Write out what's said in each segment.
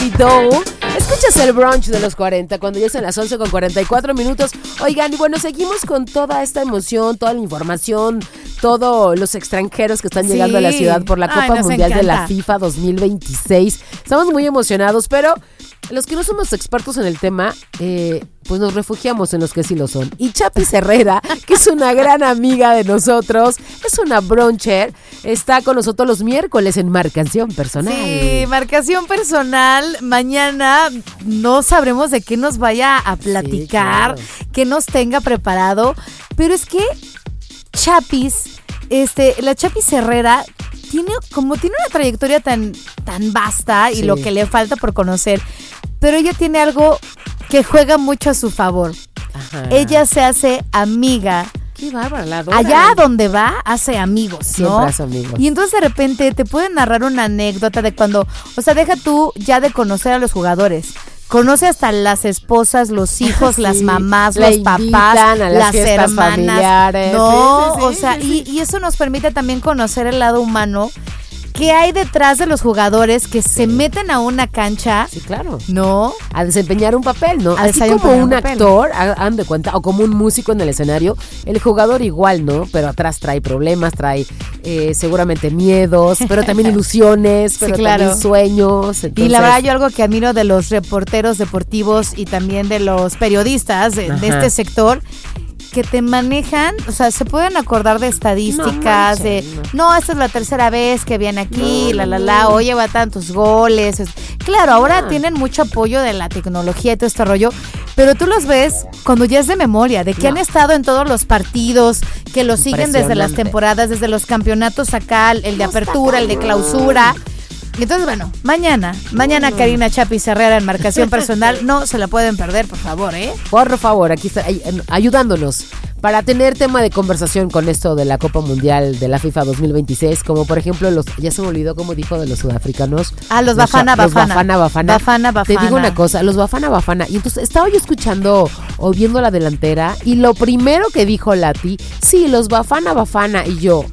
Doe. Escuchas el brunch de los 40 cuando ya son las 11:44. Oigan, y bueno, seguimos con toda esta emoción, toda la información, todos los extranjeros que están llegando a la ciudad por la Copa Mundial de la FIFA 2026. Estamos muy emocionados, pero los que no somos expertos en el tema, pues nos refugiamos en los que sí lo son. Y Chapis Herrera, que es una gran amiga de nosotros, es una bruncher, está con nosotros los miércoles en Marcación Personal. Sí, Marcación Personal. Mañana no sabremos de qué nos vaya a platicar, sí, claro, qué nos tenga preparado, pero es que Chapis, la Chapis Herrera tiene una trayectoria tan vasta y sí, lo que le falta por conocer, pero ella tiene algo que juega mucho a su favor. Ajá. Ella se hace amiga. Qué bárbara, allá donde va, hace amigos, ¿no? Siempre hace amigos. Y entonces de repente te pueden narrar una anécdota de cuando, o sea, deja tú ya de conocer a los jugadores. Conoce hasta las esposas, los hijos, sí, las mamás, los papás, a las hermanas, familiares. No, sí, o sea, sí. Y eso nos permite también conocer el lado humano que hay detrás de los jugadores que se meten a una cancha. Sí, claro. ¿No? A desempeñar un papel, ¿no? Así como un actor, hagan de cuenta, o como un músico en el escenario, el jugador igual, ¿no? Pero atrás trae problemas, trae seguramente miedos, pero también ilusiones, pero sí, claro, también sueños. Entonces, y la verdad, yo algo que admiro de los reporteros deportivos y también de los periodistas de este sector, que te manejan, o sea, se pueden acordar de estadísticas, no, esta es la tercera vez que viene aquí, oye, lleva tantos goles. Claro, ahora tienen mucho apoyo de la tecnología y todo este rollo, pero tú los ves cuando ya es de memoria, de que han estado en todos los partidos, que los siguen desde las temporadas, desde los campeonatos acá, el de apertura, el de clausura. Entonces, bueno, mañana Karina Chapis Herrera en Marcación Personal, no se la pueden perder, por favor, ¿eh? Por favor, aquí está ayudándonos para tener tema de conversación con esto de la Copa Mundial de la FIFA 2026, como por ejemplo ya se me olvidó cómo dijo de los sudafricanos. Los Bafana Bafana. Te digo una cosa, los Bafana Bafana. Y entonces estaba yo escuchando o viendo la delantera y lo primero que dijo Lati, sí, los Bafana Bafana. Y yo,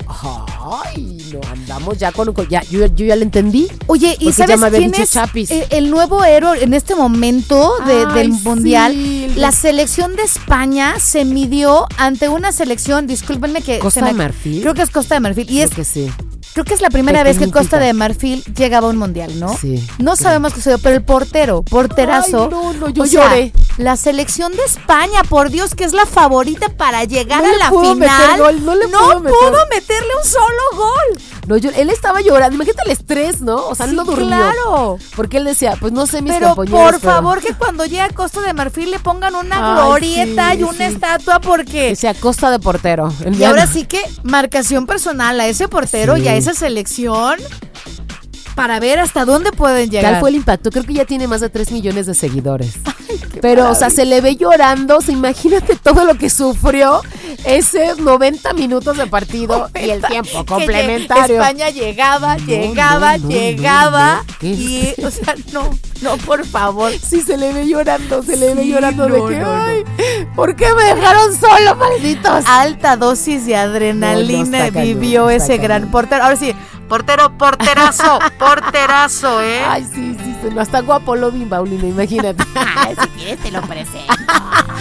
ay, no, andamos ya con... yo ya le entendí. Oye, ¿y sabes quién es Chapis? El nuevo héroe en este momento del Mundial? Sí, la selección de España se midió ante una selección, discúlpenme que... ¿Costa de Marfil? Creo que es Costa de Marfil. Y creo que sí. Creo que es la primera vez que Costa de Marfil llegaba a un mundial, ¿no? Sí. No sabemos qué sucedió, pero el porterazo. Ay, yo lloré. La selección de España, por Dios, que es la favorita para llegar a la final. No pudo meterle un solo gol. No, él estaba llorando. Imagínate el estrés, ¿no? O sea, él no durmió. Claro. Porque él decía, pues no sé mis compañeros. Pero por favor, que cuando llegue a Costa de Marfil le pongan una glorieta y una estatua, porque... Que sea Costa de portero. Y ahora sí que marcación personal a ese portero y a esa selección para ver hasta dónde pueden llegar. ¿Cuál fue el impacto? Creo que ya tiene más de 3 millones de seguidores. Pero, maravilla. O sea, se le ve llorando. O sea, imagínate todo lo que sufrió ese 90 minutos de partido y el tiempo complementario. España llegaba. Y, o sea, no, por favor. Sí, se le ve llorando, ay, ¿por qué me dejaron solo, malditos? Alta dosis de adrenalina vivió ese gran portero. Ahora sí, porterazo, ¿eh? Ay, sí, hasta guapo lo vi, Paulina, imagínate. Si quieres te lo presento.